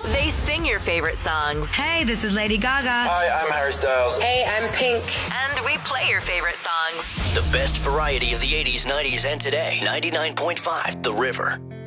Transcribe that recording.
They sing your favorite songs. Hey, this is Lady Gaga. Hi, I'm Harry Styles. Hey, I'm Pink. And we play your favorite songs. The best variety of the 80s, 90s, and today. 99.5 The River.